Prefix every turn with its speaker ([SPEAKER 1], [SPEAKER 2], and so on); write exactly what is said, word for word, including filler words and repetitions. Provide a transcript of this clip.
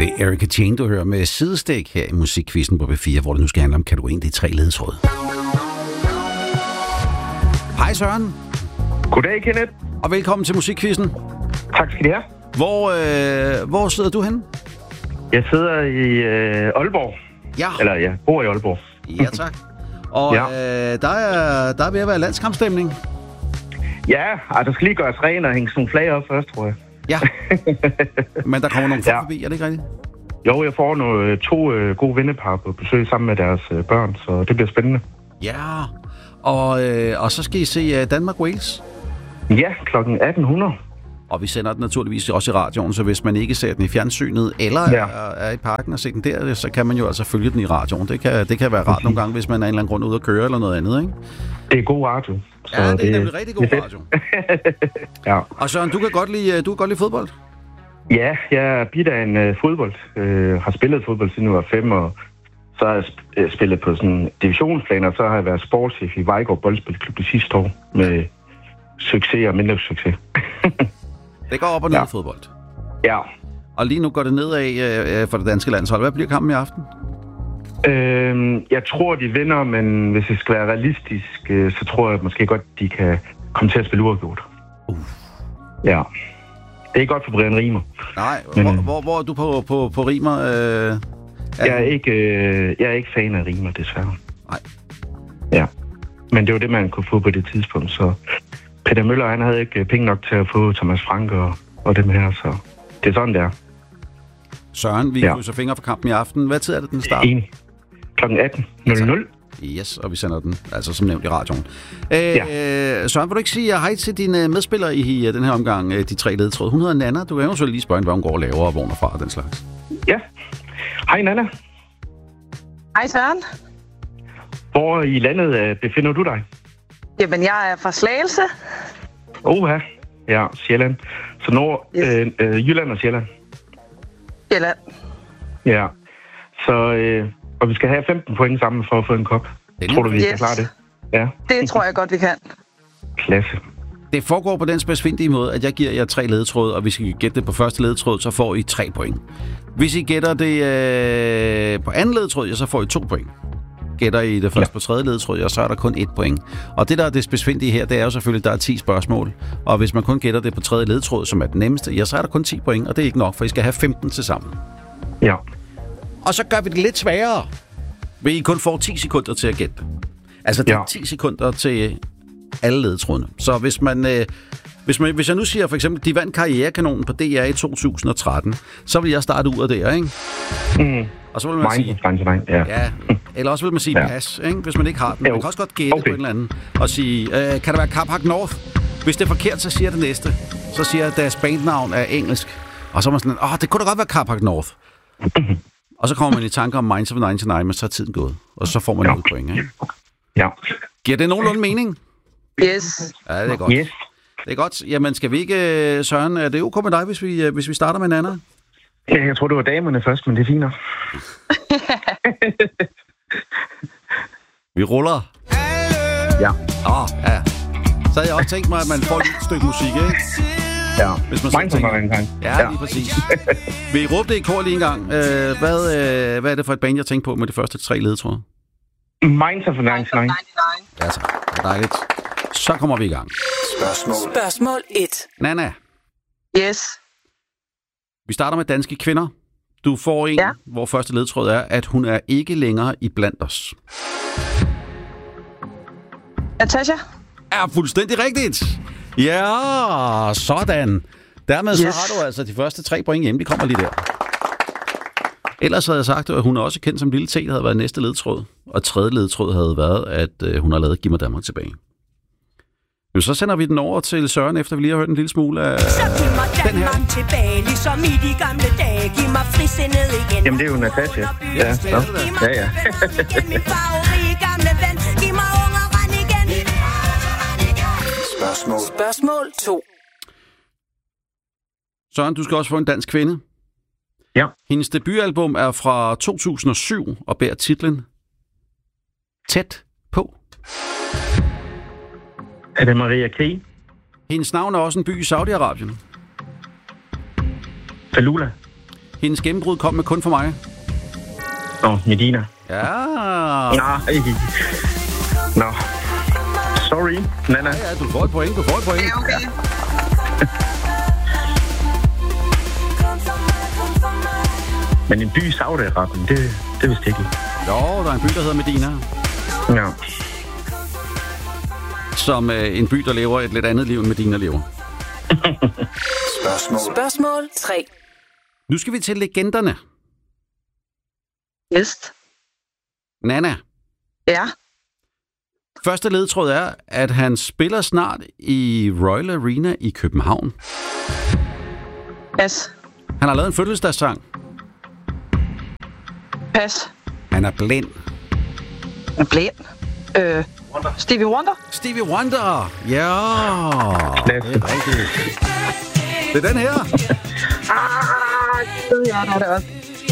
[SPEAKER 1] Det er Erika Jane, du hører med sidestik her i Musikquizzen på B fire, hvor det nu skal handle om kategorien Det er tre ledetråd. Hej Søren.
[SPEAKER 2] Goddag, Kenneth.
[SPEAKER 1] Og velkommen til Musikquizzen.
[SPEAKER 2] Tak skal I have.
[SPEAKER 1] Hvor, øh, hvor sidder du henne?
[SPEAKER 2] Jeg sidder i øh, Aalborg.
[SPEAKER 1] Ja.
[SPEAKER 2] Eller jeg bor i Aalborg.
[SPEAKER 1] Ja, tak. Og ja. øh, der, er, der er ved at være landskampstemning.
[SPEAKER 2] Ja, altså, der skal lige gøres ren og hænge sådan nogle flag op først, tror jeg.
[SPEAKER 1] Ja. Men der kommer nogle folk
[SPEAKER 2] ja.
[SPEAKER 1] forbi, er det ikke rigtigt?
[SPEAKER 2] Jo, jeg får nogle, to øh, gode vennepar på besøg sammen med deres øh, børn, så det bliver spændende.
[SPEAKER 1] Ja, og, øh, og så skal I se uh, Danmark-Wales.
[SPEAKER 2] Ja, klokken atten hundrede.
[SPEAKER 1] Og vi sender den naturligvis også i radioen, så hvis man ikke ser den i fjernsynet, eller ja. er, er i parken og ser den der, så kan man jo altså følge den i radioen. Det kan, det kan være rart nogle gange, hvis man er en eller anden grund ude at køre eller noget andet, ikke?
[SPEAKER 2] Det er god radio.
[SPEAKER 1] Så ja, det er det, nemlig rigtig god radio.
[SPEAKER 2] Ja.
[SPEAKER 1] Og Søren, du kan godt lide, du kan godt lide fodbold?
[SPEAKER 2] Ja, jeg er bidt af en uh, fodbold. Uh, har spillet fodbold siden jeg var fem, og så har jeg sp- spillet på sådan divisionsplan, og så har jeg været sportschef i Vejgaard Boldspilklub det sidste år med succes og mindre succes.
[SPEAKER 1] Det går op og ned
[SPEAKER 2] ja.
[SPEAKER 1] i fodbold.
[SPEAKER 2] Ja.
[SPEAKER 1] Og lige nu går det nedad øh, for det danske landshold. Hvad bliver kampen i aften?
[SPEAKER 2] Øhm, jeg tror, de vinder, men hvis det skal være realistisk, øh, så tror jeg måske godt, de kan komme til at spille uafgjort.
[SPEAKER 1] Uh.
[SPEAKER 2] Ja. Det er ikke godt for Brian Riemer.
[SPEAKER 1] Nej, men, hvor, hvor, hvor er du på, på, på Riemer? Øh, er
[SPEAKER 2] jeg, er ikke, øh, jeg er ikke fan af Riemer, desværre.
[SPEAKER 1] Nej.
[SPEAKER 2] Ja. Men det var det, man kunne få på det tidspunkt, så Peter Møller, han havde ikke penge nok til at få Thomas Frank og, og dem her, så det er sådan, der.
[SPEAKER 1] Søren, vi ja. krydser fingre for kampen i aften. Hvad tid er det, den starter?
[SPEAKER 2] Enig. klokken atten nul nul.
[SPEAKER 1] Yes, og vi sender den, altså som nævnt i radioen. Øh, ja. Søren, vil du ikke sige hej til dine medspillere i den her omgang, de tre ledetråd? Hun hedder Nana. Du kan eventuelt lige spørge, hvad hun går og laver og hvor hun er fra og den slags.
[SPEAKER 2] Ja. Hej Nana.
[SPEAKER 3] Hej Søren.
[SPEAKER 2] Hvor i landet befinder du dig?
[SPEAKER 3] Jamen, jeg er fra Slagelse.
[SPEAKER 2] Oha. Ja, Sjælland. Så Nord, yes. øh, øh, Jylland og Sjælland.
[SPEAKER 3] Sjælland.
[SPEAKER 2] Ja. Så, øh, og vi skal have femten point sammen for at få en kop. Tror du, vi yes. kan klare det? Ja.
[SPEAKER 3] Det tror jeg godt, vi kan.
[SPEAKER 2] Klasse.
[SPEAKER 1] Det foregår på den spidsfindige måde, at jeg giver jer tre ledetråd, og hvis I gætter det på første ledetråd, så får I tre point. Hvis I gætter det øh, på anden ledetråd, ja, så får I to point. Gætter I det først ja. på tredje ledetråd, ja, så er der kun et point. Og det, der er det spidsfindige her, det er jo selvfølgelig, at der er ti spørgsmål. Og hvis man kun gætter det på tredje ledetråd, som er den nemmeste, ja, så er der kun ti point, og det er ikke nok, for I skal have femten til sammen.
[SPEAKER 2] Ja.
[SPEAKER 1] Og så gør vi det lidt sværere, ved I kun får ti sekunder til at gætte. Altså, det er ja. ti sekunder til alle ledetrådene. Så hvis man... Øh, Hvis, man, hvis jeg nu siger for eksempel, de vandt Karrierekanonen på D R i to tusind og tretten, så vil jeg starte ud af det, ikke?
[SPEAKER 2] Mm.
[SPEAKER 1] Og så vil man sige...
[SPEAKER 2] Ja.
[SPEAKER 1] ja. Eller også vil man sige ja. pas, ikke? Hvis man ikke har den. Man kan også godt gætte okay. på en eller anden og sige, øh, kan der være Carpark North? Hvis det er forkert, så siger det næste. Så siger jeg, at deres bandnavn er engelsk. Og så er man sådan, åh, det kunne da godt være Carpark North. Og så kommer man i tanker om Minds of nioghalvfems, men så er tiden gået. Og så får man ja. nul point, ikke?
[SPEAKER 2] Ja.
[SPEAKER 1] Giver det nogenlunde mening?
[SPEAKER 3] Yes.
[SPEAKER 1] Ja, det er godt.
[SPEAKER 2] Yes.
[SPEAKER 1] Det er godt. Jamen, skal vi ikke, Søren, er det okay med dig, hvis vi, hvis vi starter med Nana?
[SPEAKER 2] Ja, jeg tror, det var damerne først, men det er fint nok.
[SPEAKER 1] Vi ruller.
[SPEAKER 2] Ja.
[SPEAKER 1] Åh, oh, ja. Så havde jeg også tænkt mig, at man får lidt et stykke musik, ikke?
[SPEAKER 2] Ja.
[SPEAKER 1] Hvis man
[SPEAKER 2] Minds of en gang.
[SPEAKER 1] Ja, lige præcis. Vil I råbe det i kor lige en gang? Øh, hvad, øh, hvad er det for et band, jeg tænkte på med de første tre ledetråde?
[SPEAKER 2] Minds of nioghalvfems.
[SPEAKER 1] Ja, så. Det er dejligt. Så kommer vi i gang.
[SPEAKER 4] Spørgsmål. Spørgsmål et.
[SPEAKER 1] Nana.
[SPEAKER 3] Yes.
[SPEAKER 1] Vi starter med danske kvinder. Du får en, ja. hvor første ledetråd er, at hun er ikke længere i blandt os.
[SPEAKER 3] Natasha.
[SPEAKER 1] Er fuldstændig rigtigt. Ja, sådan. Dermed yes. så har du altså de første tre point hjemme. De kommer lige der. Ellers havde jeg sagt, at hun er også kendt som Lille T, der havde været næste ledetråd. Og tredje ledetråd havde været, at øh, hun har lavet Giv mig Danmark tilbage. Jo, så sender vi den over til Søren, efter vi lige har hørt en lille smule af
[SPEAKER 5] så giv mig
[SPEAKER 1] den her.
[SPEAKER 5] Danmark tilbage, ligesom i de gamle dage. Giv mig frisindet igen.
[SPEAKER 2] Jamen, det er jo Natasha. Ja,
[SPEAKER 1] yes, det er det.
[SPEAKER 2] Ja, ja.
[SPEAKER 5] Min farverige gamle ven. Giv mig ungeren igen.
[SPEAKER 4] Spørgsmål. Spørgsmål to.
[SPEAKER 1] Søren, du skal også få en dansk kvinde.
[SPEAKER 2] Ja.
[SPEAKER 1] Hendes debutalbum er fra to tusind og syv og bærer titlen Tæt på.
[SPEAKER 2] Er det Maria K?
[SPEAKER 1] Hendes navn er også en by i Saudi-Arabien.
[SPEAKER 2] Falula.
[SPEAKER 1] Hendes gennembrud kom med Kun for mig.
[SPEAKER 2] Åh, oh, Medina.
[SPEAKER 1] Ja.
[SPEAKER 2] Nej. Nå. Sorry, Nana.
[SPEAKER 1] Ja, ja, du får et point, du får et point.
[SPEAKER 3] Ja, okay.
[SPEAKER 2] Men en by i Saudi-Arabien, det, det vidste jeg ikke.
[SPEAKER 1] Jo, der er en by, der hedder Medina.
[SPEAKER 2] Ja.
[SPEAKER 1] Som øh, en by, der lever et lidt andet liv, end Medina lever.
[SPEAKER 4] Spørgsmål. Spørgsmål tre.
[SPEAKER 1] Nu skal vi til legenderne.
[SPEAKER 3] Yes.
[SPEAKER 1] Nana,
[SPEAKER 3] Ja.
[SPEAKER 1] første ledtråd er, at han spiller snart i Royal Arena i København.
[SPEAKER 3] Pas.
[SPEAKER 1] Han har lavet en fødselsdagssang.
[SPEAKER 3] Pas.
[SPEAKER 1] Han er blind.
[SPEAKER 3] En blind. Øh, Stevie Wonder.
[SPEAKER 1] Stevie Wonder! Ja, det er rigtigt. Det er den her.
[SPEAKER 3] Ah, det er det også.